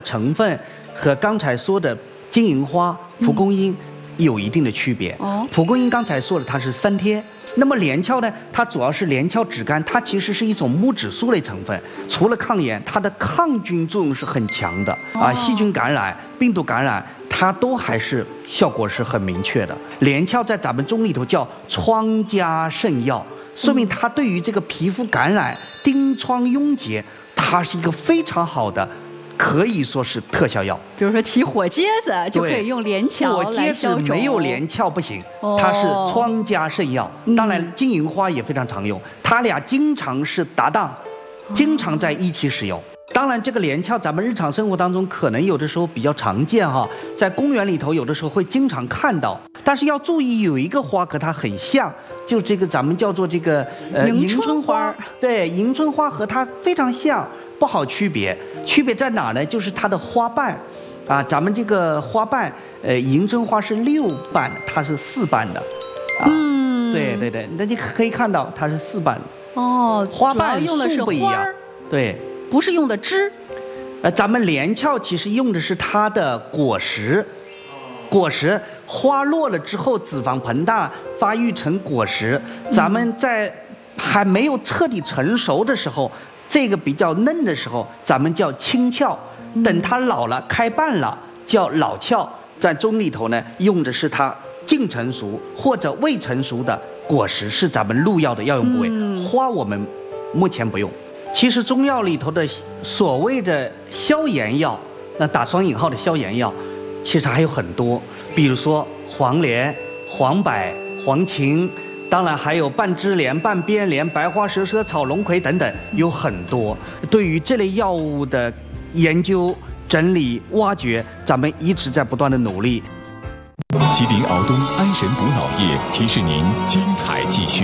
成分和刚才说的金银花、蒲公英有一定的区别。蒲公英刚才说了它是3天，那么连翘呢，它主要是连翘脂苷，它其实是一种木质素类成分，除了抗炎，它的抗菌作用是很强的啊，细菌感染、病毒感染，它都还是效果是很明确的。连翘在咱们中医里头叫疮家肾药，说明它对于这个皮肤感染、疔疮痈结，它是一个非常好的。可以说是特效药， 比如说起火疖子就可以用连翘来消肿。 火疖子没有连翘不行，它是疮家肾药。当然，金银花也非常常用，它俩经常是搭档，经常在一起使用。当然，这个连翘咱们日常生活当中可能有的时候比较常见哈，在公园里头有的时候会经常看到。但是要注意，有一个花和它很像，就这个咱们叫做这个迎春花。对，迎春花和它非常像。不好区别，区别在哪呢？就是它的花瓣，啊，咱们这个花瓣，迎春花是6瓣，它是4瓣的，啊，对，那你可以看到它是4瓣的。哦，花瓣数不一样，对， 不是用的枝。 咱们连翘其实用的是它的果实，果实花落了之后，脂肪膨大，发育成果实，咱们在还没有彻底成熟的时候。这个比较嫩的时候，咱们叫青翘；等它老了、开瓣了，叫老翘。在中里头呢，用的是它近成熟或者未成熟的果实，是咱们入药的药用部位。花我们目前不用。其实中药里头的所谓的消炎药，那打双引号的消炎药，其实还有很多，比如说黄连、黄柏、黄芩。当然还有半枝莲、半边莲、白花蛇舌草、龙葵等等，有很多。对于这类药物的研究、整理、挖掘，咱们一直在不断的努力。 吉林敖东安神补脑液提示您精彩继续。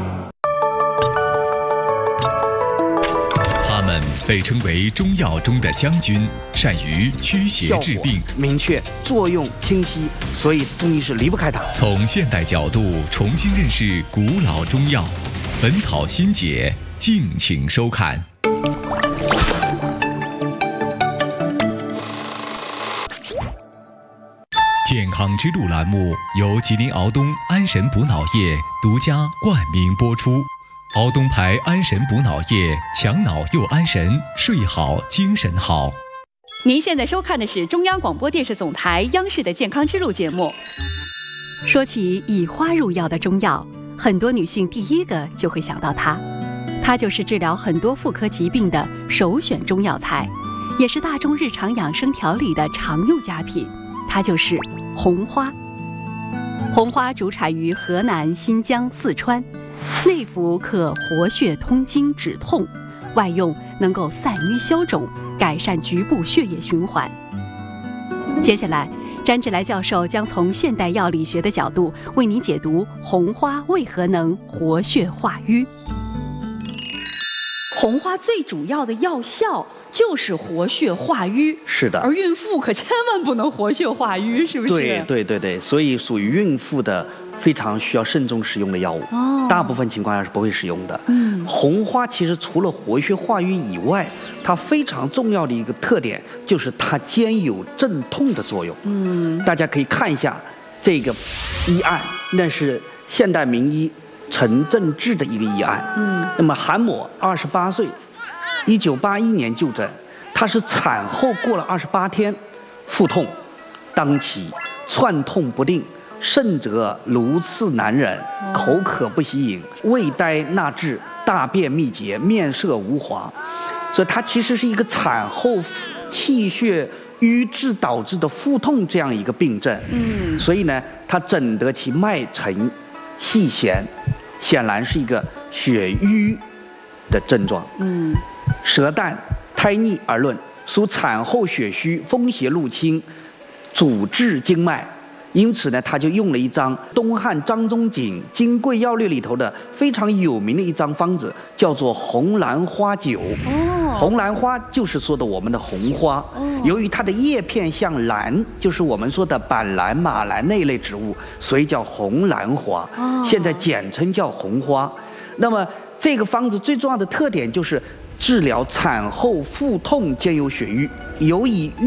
他们被称为中药中的将军，善于驱邪治病， 明确，作用清晰，所以中医是离不开它。 从现代角度重新认识古老中药，《本草新解》，敬请收看。健康之路栏目由吉林敖东安神补脑液独家冠名播出。敖东牌安神补脑液，强脑又安神，睡好精神好。 您现在收看的是中央广播电视总台央视的健康之路节目。说起以花入药的中药，很多女性第一个就会想到它，它就是治疗很多妇科疾病的首选中药材，也是大众日常养生调理的常用佳品，它就是红花。红花主产于河南、新疆、四川，内服可活血通经止痛，外用能够散瘀消肿，改善局部血液循环。接下来，詹志来教授将从现代药理学的角度为您解读红花为何能活血化瘀。红花最主要的药效就是活血化瘀， 是的。 而孕妇可千万不能活血化瘀，是不是？ 对，所以属于孕妇的非常需要慎重使用的药物。大部分情况下是不会使用的。红花其实除了活血化瘀以外，它非常重要的一个特点就是它兼有镇痛的作用。大家可以看一下这个医案，那是现代名医陈正志的一个医案。那么韩某28岁，1981年就诊，他是产后过了28天，腹痛当期，窜痛不定，甚者如刺难忍，口渴不喜饮，胃呆纳滞，大便秘结，面色无华。所以它其实是一个产后气血瘀滞导致的腹痛这样一个病症。所以呢，它诊得其脉沉细弦，显然是一个血瘀的症状。舌淡苔腻而论，属产后血虚，风邪入侵，阻滞经脉。因此呢，他就用了一张东汉张仲景《金匮要略》里头的非常有名的一张方子，叫做红兰花酒。红兰花就是说的我们的红花。由于它的叶片像兰，就是我们说的板兰、马兰那一类植物，所以叫红兰花。现在简称叫红花。那么这个方子最重要的特点就是治疗产后腹痛兼有血瘀，尤以